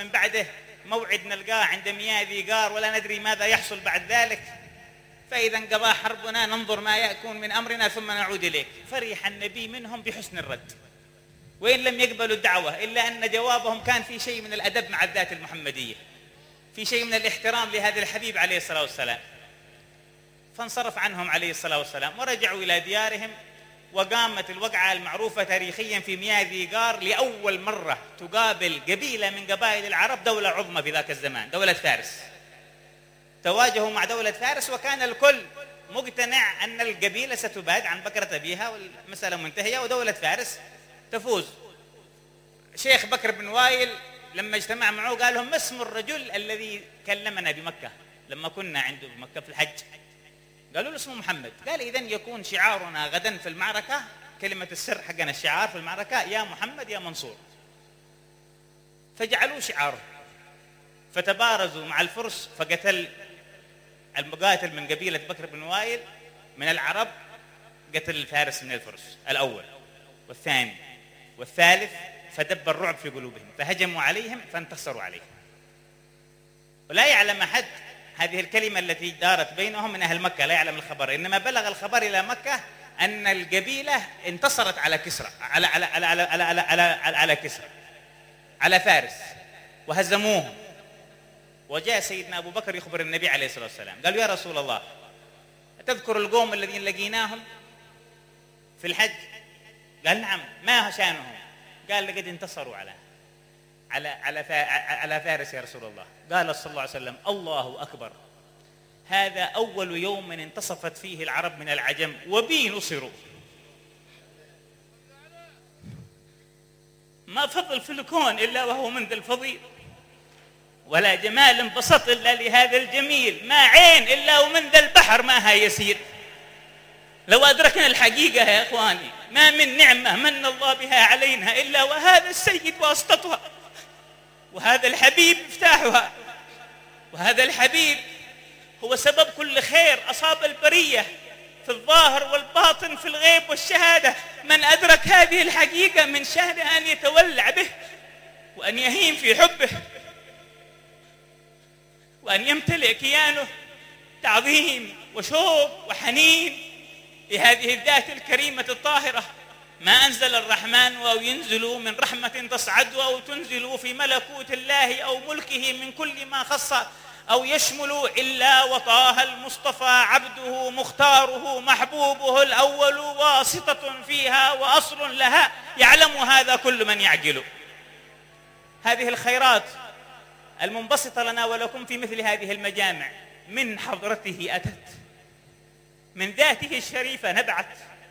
من بعده موعد نلقاه عند مياه ذي قار ولا ندري ماذا يحصل بعد ذلك، فإذا انقضى حربنا ننظر ما يكون من أمرنا ثم نعود إليك. فرح النبي منهم بحسن الرد، وإن لم يقبلوا الدعوة إلا أن جوابهم كان في شيء من الأدب مع الذات المحمدية، في شيء من الاحترام لهذا الحبيب عليه الصلاة والسلام. فانصرف عنهم عليه الصلاة والسلام ورجعوا إلى ديارهم. وقامت الوقعة المعروفة تاريخيا في مياه ذي قار، لأول مرة تقابل قبيلة من قبائل العرب دولة عظمى في ذاك الزمان، دولة فارس. تواجهوا مع دولة فارس وكان الكل مقتنع أن القبيلة ستباد عن بكرة أبيها والمسألة منتهية ودولة فارس تفوز. شيخ بكر بن وائل لما اجتمع معه قال لهم: ما اسم الرجل الذي كلمنا بمكة لما كنا عنده بمكة في الحج؟ قالوا له: اسمه محمد. قال: إذن يكون شعارنا غدا في المعركة، كلمة السر حقنا الشعار في المعركة: يا محمد يا منصور. فجعلوه شعاره، فتبارزوا مع الفرس، فقتل المقاتل من قبيلة بكر بن وائل من العرب، قتل الفارس من الفرس الأول والثاني والثالث، فدب الرعب في قلوبهم فهجموا عليهم فانتصروا عليهم. ولا يعلم أحد هذه الكلمة التي دارت بينهم من أهل مكة، لا يعلم الخبر، إنما بلغ الخبر إلى مكة أن القبيلة انتصرت على كسرى، على كسرى، على فارس، وهزموهم. وجاء سيدنا أبو بكر يخبر النبي عليه الصلاة والسلام، قالوا: يا رسول الله، أتذكر القوم الذين لقيناهم في الحج؟ قال: نعم. ما شأنهم؟ قال: لقد انتصروا على فارس يا رسول الله. قال صلى الله عليه وسلم: الله أكبر، هذا أول يوم انتصفت فيه العرب من العجم وبي نصروا. ما فضل في الكون إلا وهو من ذا الفضيل، ولا جمال انبسط إلا لهذا الجميل، ما عين إلا ومن ذا البحر ماها يسير. لو أدركنا الحقيقة يا إخواني، ما من نعمة من الله بها علينا إلا وهذا السيد واسطتها، وهذا الحبيب مفتاحها، وهذا الحبيب هو سبب كل خير أصاب البرية في الظاهر والباطن، في الغيب والشهادة. من أدرك هذه الحقيقة من شأنه أن يتولع به، وأن يهيم في حبه، وأن يمتلئ كيانه تعظيم وشوق وحنين لهذه الذات الكريمة الطاهرة. ما أنزل الرحمن أو ينزل من رحمة تصعد أو تنزل في ملكوت الله أو ملكه من كل ما خص أو يشمل إلا وطه المصطفى عبده مختاره محبوبه الأول واسطة فيها وأصل لها يعلم هذا كل من يعقل. هذه الخيرات المنبسطة لنا ولكم في مثل هذه المجامع من حضرته أتت، من ذاته الشريفة نبعت.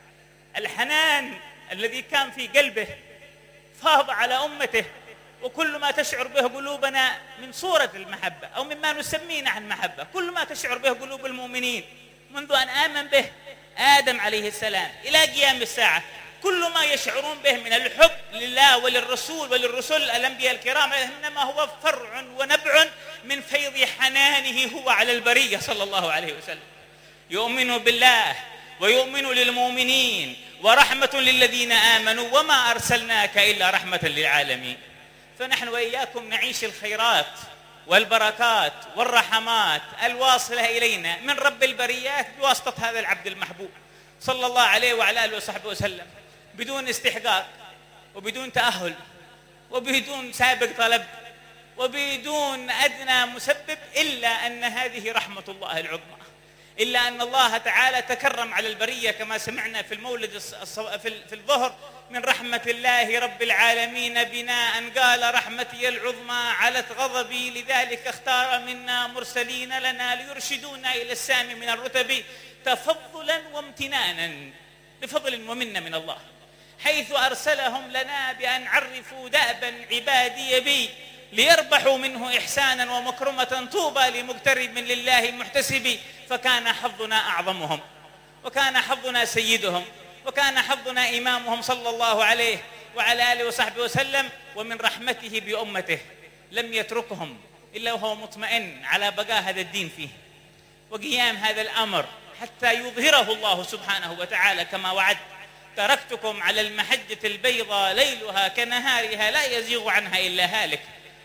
الحنان الذي كان في قلبه فاض على أمته، وكل ما تشعر به قلوبنا من صورة المحبة أو مما نسميه عن محبة، كل ما تشعر به قلوب المؤمنين منذ أن آمن به آدم عليه السلام إلى قيام الساعة، كل ما يشعرون به من الحب لله وللرسول وللرسل الأنبياء الكرام، إنما هو فرع ونبع من فيض حنانه هو على البرية صلى الله عليه وسلم. يؤمن بالله ويؤمن للمؤمنين ورحمة للذين آمنوا وما أرسلناك إلا رحمة للعالمين. فنحن وإياكم نعيش الخيرات والبركات والرحمات الواصلة إلينا من رب البريات بواسطة هذا العبد المحبوب صلى الله عليه وعلى آله وصحبه وسلم، بدون استحقاق وبدون تأهل وبدون سابق طلب وبدون أدنى مسبب، إلا أن هذه رحمة الله العظمى، إلا أن الله تعالى تكرم على البرية كما سمعنا في المولد في الظهر: من رحمة الله رب العالمين بنا أن قال رحمتي العظمى علت غضبي، لذلك اختار منا مرسلين لنا ليرشدونا إلى السامي من الرتب تفضلا وامتنانا، بفضل ومنة من الله، حيث أرسلهم لنا بأن عرفوا دأبا عبادي بي ليربحوا منه إحسانا ومكرمة، طوبى لمقترب لله محتسب. فكان حظنا أعظمهم، وكان حظنا سيدهم، وكان حظنا إمامهم صلى الله عليه وعلى آله وصحبه وسلم. ومن رحمته بأمته لم يتركهم إلا وهو مطمئن على بقاء هذا الدين فيه وقيام هذا الأمر حتى يظهره الله سبحانه وتعالى كما وعد: تركتكم على المحجة البيضاء ليلها كنهارها لا يزيغ عنها إلا هالك.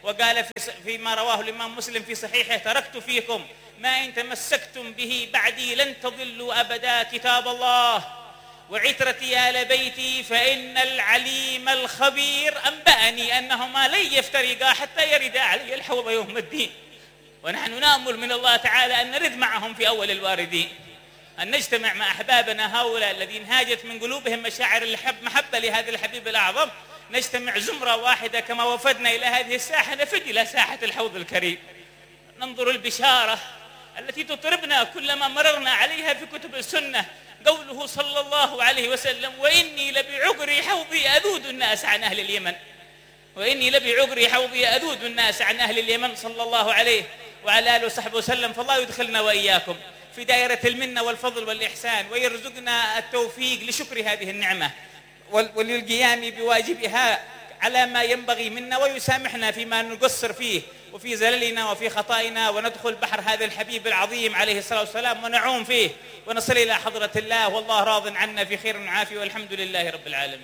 وقال فيما رواه الإمام مسلم في صحيحه: تركت فيكم ما إن تمسكتم به بعدي لن تضلوا أبدا كتاب الله وعترتي آل بيتي، فإن العليم الخبير أنبأني أنهما لن يفترقا حتى يرد علي الحوض يوم الدين. ونحن نأمل من الله تعالى أن نرد معهم في أول الواردين، أن نجتمع مع أحبابنا هؤلاء الذين هاجت من قلوبهم مشاعر محبة لهذا الحبيب الأعظم، نجتمع زمرة واحدة كما وفدنا إلى هذه الساحة نفد إلى ساحة الحوض الكريم، ننظر البشارة التي تطربنا كلما مررنا عليها في كتب السنة، قوله صلى الله عليه وسلم: وإني لبعقر حوضي أذود الناس عن أهل اليمن، وإني لبعقر حوضي أذود الناس عن أهل اليمن، صلى الله عليه وعلى آله وصحبه وسلم. فالله يدخلنا وإياكم في دائرة المنة والفضل والإحسان، ويرزقنا التوفيق لشكر هذه النعمة وللقيام بواجبها على ما ينبغي منا، ويسامحنا فيما نقصر فيه وفي زللنا وفي خطائنا، وندخل بحر هذا الحبيب العظيم عليه الصلاة والسلام ونعوم فيه ونصل إلى حضرة الله والله راض عنا في خير وعافية، والحمد لله رب العالمين.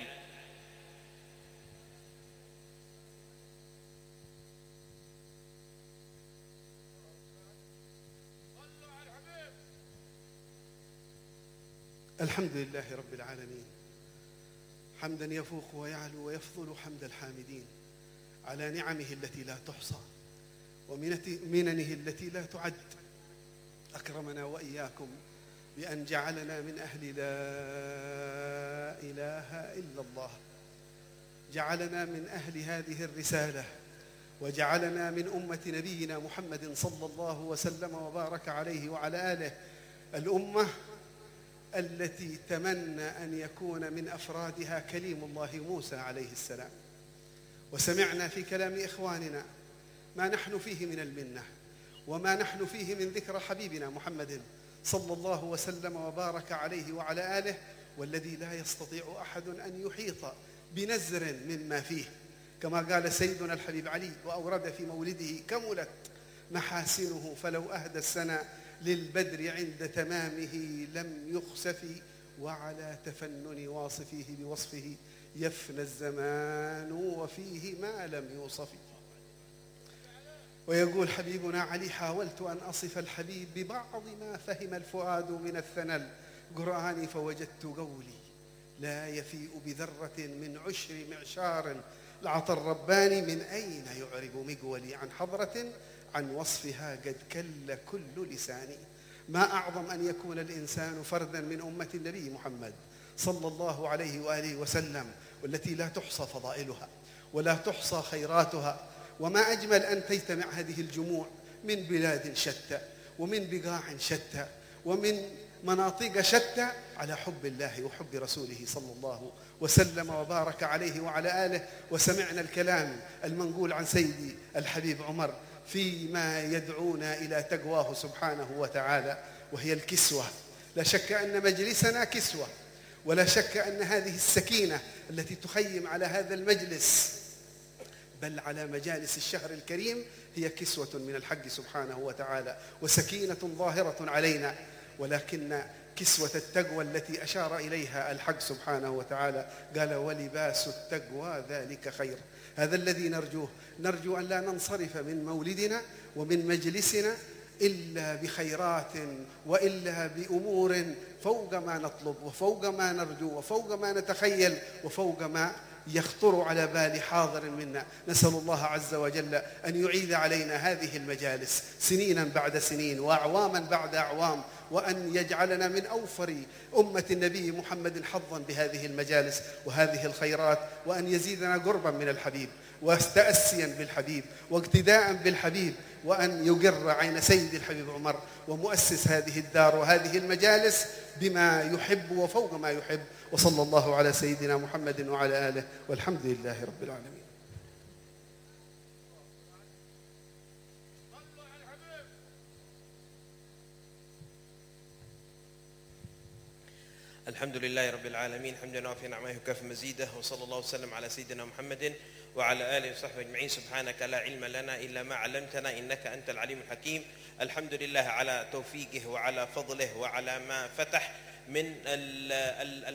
الحمد لله رب العالمين، حمدا يفوق ويعلو ويفضل حمد الحامدين على نعمه التي لا تحصى ومننه التي لا تعد. أكرمنا وإياكم بأن جعلنا من أهل لا إله إلا الله، جعلنا من أهل هذه الرسالة، وجعلنا من أمة نبينا محمد صلى الله وسلم وبارك عليه وعلى آله، الأمة التي تمنى أن يكون من أفرادها كليم الله موسى عليه السلام. وسمعنا في كلام إخواننا ما نحن فيه من المنة وما نحن فيه من ذكر حبيبنا محمد صلى الله وسلم وبارك عليه وعلى آله، والذي لا يستطيع أحد أن يحيط بنزر مما فيه، كما قال سيدنا الحبيب علي وأورد في مولده: كملت محاسنه فلو أهدى السنة للبدر عند تمامه لم يخسف، وعلى تفنن واصفيه بوصفه يفنى الزمان وفيه ما لم يوصف. ويقول حبيبنا علي: حاولت أن أصف الحبيب ببعض ما فهم الفؤاد من الثنى القرآني، فوجدت قولي لا يفيء بذرة من عشر معشار العطى الرباني، من أين يعرب مقولي عن حضرة عن وصفها قد كل كل لساني. ما أعظم أن يكون الإنسان فردا من أمة النبي محمد صلى الله عليه وآله وسلم، والتي لا تحصى فضائلها ولا تحصى خيراتها. وما أجمل أن تجتمع هذه الجموع من بلاد شتى ومن بقاع شتى ومن مناطق شتى على حب الله وحب رسوله صلى الله وسلم وبارك عليه وعلى آله. وسمعنا الكلام المنقول عن سيدي الحبيب عمر فيما يدعونا إلى تقواه سبحانه وتعالى، وهي الكسوة. لا شك أن مجلسنا كسوة، ولا شك أن هذه السكينة التي تخيم على هذا المجلس بل على مجالس الشهر الكريم هي كسوة من الحق سبحانه وتعالى وسكينة ظاهرة علينا، ولكن كسوة التقوى التي أشار إليها الحق سبحانه وتعالى قال: ولباس التقوى ذلك خير. هذا الذي نرجوه، نرجو أن لا ننصرف من مولدنا ومن مجلسنا إلا بخيرات وإلا بأمور فوق ما نطلب وفوق ما نرجو وفوق ما نتخيل وفوق ما يخطر على بال حاضر منا. نسأل الله عز وجل أن يعيد علينا هذه المجالس سنينا بعد سنين وأعواما بعد أعوام، وأن يجعلنا من أوفر أمة النبي محمد حظا بهذه المجالس وهذه الخيرات، وأن يزيدنا قربا من الحبيب واستأسيا بالحبيب واقتداء بالحبيب، وأن يقر عين سيد الحبيب عمر ومؤسس هذه الدار وهذه المجالس بما يحب وفوق ما يحب. وصلى الله على سيدنا محمد وعلى آله، والحمد لله رب العالمين. الحمد لله رب العالمين، حمدا وافي نعمه يكافئ مزيده، وصلى الله وسلم على سيدنا محمد وعلى آله وصحبه أجمعين. سبحانك لا علم لنا إلا ما علمتنا إنك أنت العليم الحكيم. الحمد لله على توفيقه وعلى فضله وعلى ما فتح من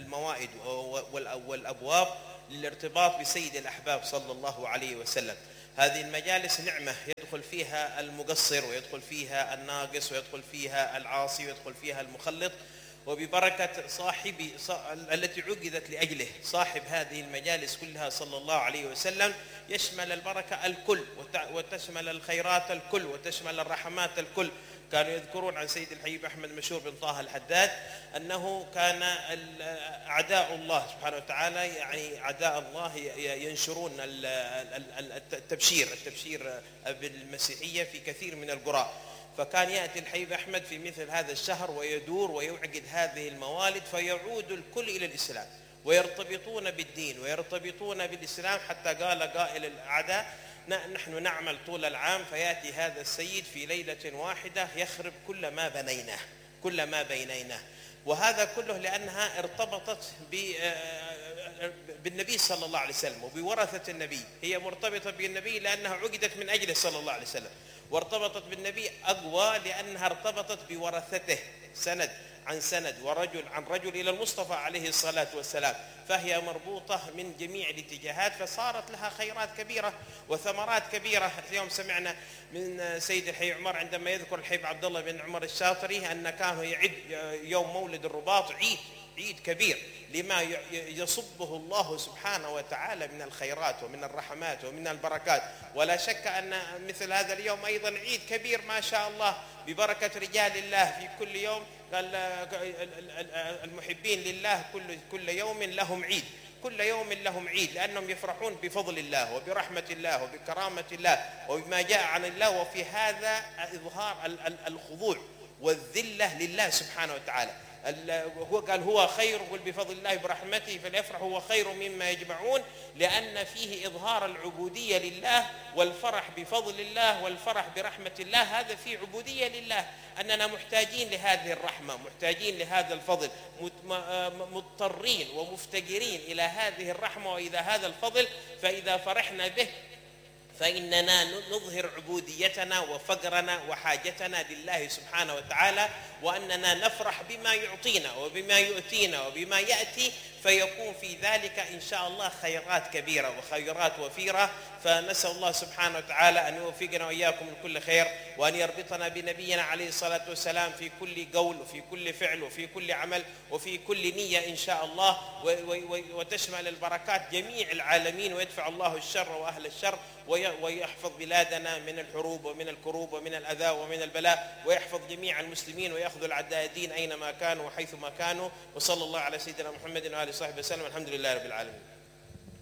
الموائد والأبواب للارتباط بسيد الأحباب صلى الله عليه وسلم. هذه المجالس نعمة يدخل فيها المقصر ويدخل فيها الناقص ويدخل فيها العاصي ويدخل فيها المخلط، وببركة التي عقدت لأجله صاحب هذه المجالس كلها صلى الله عليه وسلم يشمل البركة الكل وتشمل الخيرات الكل وتشمل الرحمات الكل. كانوا يذكرون عن سيد الحبيب أحمد مشهور بن طه الحداد أنه كان أعداء الله سبحانه وتعالى، يعني أعداء الله ينشرون التبشير بالمسيحية في كثير من القرى، فكان يأتي الحبيب أحمد في مثل هذا الشهر ويدور ويعقد هذه الموالد فيعود الكل إلى الإسلام ويرتبطون بالدين ويرتبطون بالإسلام، حتى قال قائل الأعداء نحن نعمل طول العام فيأتي هذا السيد في ليلة واحدة يخرب كل ما بينينه. وهذا كله لأنها ارتبطت بالنبي صلى الله عليه وسلم وبورثة النبي. هي مرتبطة بالنبي لأنها عقدت من أجله صلى الله عليه وسلم، وارتبطت بالنبي أقوى لأنها ارتبطت بورثته سند عن سند ورجل عن رجل إلى المصطفى عليه الصلاة والسلام، فهي مربوطة من جميع الاتجاهات، فصارت لها خيرات كبيرة وثمرات كبيرة. اليوم سمعنا من سيد الحي عمر عندما يذكر الحي عبد الله بن عمر الشاطري أن كان يعد يوم مولد الرباط عيد كبير لما يصبه الله سبحانه وتعالى من الخيرات ومن الرحمات ومن البركات. ولا شك أن مثل هذا اليوم أيضا عيد كبير ما شاء الله ببركة رجال الله في كل يوم. قال المحبين لله كل يوم لهم عيد، كل يوم لهم عيد، لأنهم يفرحون بفضل الله وبرحمة الله وبكرامة الله وبما جاء عن الله، وفي هذا إظهار الخضوع والذلة لله سبحانه وتعالى. هو قال هو خير، قل بفضل الله برحمته فليفرح هو خير مما يجمعون، لأن فيه إظهار العبودية لله والفرح بفضل الله والفرح برحمة الله. هذا فيه عبودية لله، أننا محتاجين لهذه الرحمة، محتاجين لهذا الفضل، مضطرين ومفتقرين إلى هذه الرحمة وإلى هذا الفضل. فإذا فرحنا به فإننا نظهر عبوديتنا وفقرنا وحاجتنا لله سبحانه وتعالى، وأننا نفرح بما يعطينا وبما يؤتينا وبما يأتي، فيكون في ذلك إن شاء الله خيرات كبيرة وخيرات وفيرة. فنسأل الله سبحانه وتعالى أن يوفقنا وإياكم من كل خير، وأن يربطنا بنبينا عليه الصلاة والسلام في كل قول وفي كل فعل وفي كل عمل وفي كل نية إن شاء الله، وتشمل البركات جميع العالمين، ويدفع الله الشر وأهل الشر، ويحفظ بلادنا من الحروب ومن الكروب ومن الأذى ومن البلاء، ويحفظ جميع المسلمين ويأخذ الأعداء الدين أينما كانوا وحيثما كانوا. وصلى الله على سيدنا محمد وآله وصحبه وسلم. الحمد لله رب العالمين.